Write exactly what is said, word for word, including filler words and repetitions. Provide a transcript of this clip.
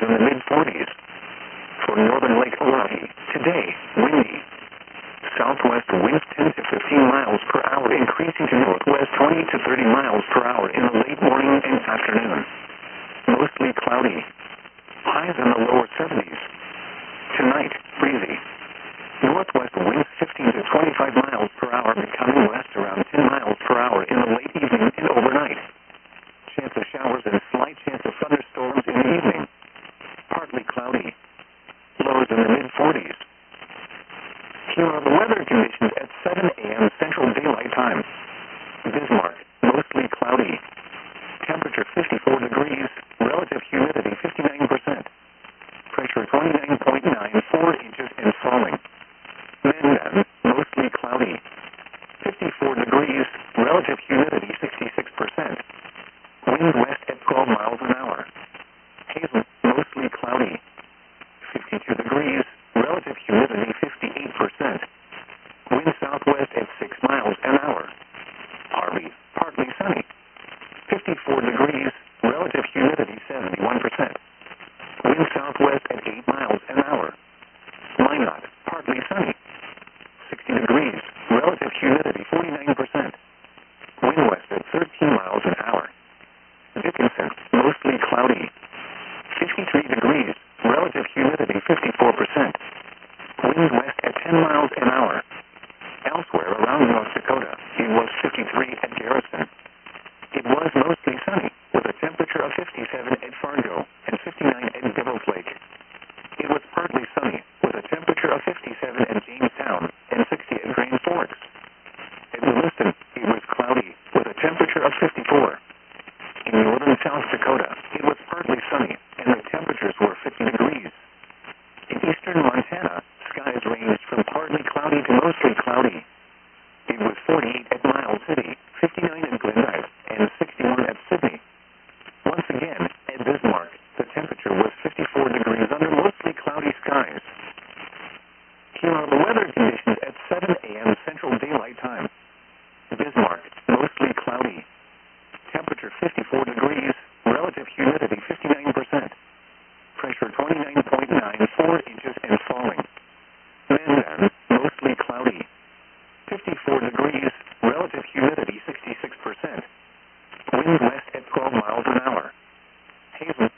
in the mid forties. For northern Lake Oahe, today, windy. Southwest winds ten to fifteen miles per hour, increasing to northwest twenty to thirty miles per hour in the late morning and afternoon. Mostly cloudy. Highs in the lower seventies. Tonight, breezy. Northwest winds fifteen to twenty-five miles per hour, becoming west around ten miles per hour in the late evening and overnight. Chance of showers and slight chance of thunderstorms in the evening. Partly cloudy. Lows in the mid forties. Here are the weather conditions at seven a m Central Daylight Time. Bismarck, mostly cloudy. Temperature fifty-four degrees, relative humidity fifty-nine percent. Pressure twenty-nine point nine four inches and falling. Mandan, mostly cloudy. fifty-four degrees, relative humidity sixty-six percent. Wind west at twelve miles an hour. Hazen, mostly cloudy. fifty-two degrees, relative humidity fifty-eight percent. Wind southwest at six miles an hour. Harvey, partly sunny. fifty-four degrees, relative humidity seventy-one percent. Wind southwest at eight miles an hour. Minot, partly sunny. sixty degrees, relative humidity forty-nine percent. Wind west at thirteen miles an hour. Dickinson, mostly cloudy. fifty-three degrees, relative humidity fifty-four percent. Wind west at ten miles an hour. Elsewhere around North Dakota, it was fifty-three at Garrison. It was mostly sunny, with a temperature of fifty-seven at Fargo and fifty-nine at Devil's Lake. It was partly sunny, with a temperature of fifty-seven at Jamestown and sixty at Grand Forks. At Lewiston, it was cloudy, with a temperature of fifty-four. In northern South Dakota, it was partly sunny, and the temperatures were fifty degrees. In eastern Montana, skies ranged from partly cloudy to mostly cloudy. It was forty-eight at Miles City, fifty-nine at Glendive, and sixty-one at Sydney. Once again, at Bismarck, the temperature was fifty-four degrees under mostly cloudy skies. Here are the weather conditions at seven a m Central Daylight Time. Bismarck, mostly cloudy. Temperature fifty-four degrees, relative humidity fifty-nine percent. Pressure twenty-nine point nine four inches and falling. Mandan, mostly cloudy. fifty-four degrees, relative humidity sixty-six percent. Wind west at twelve miles an hour. Hazen,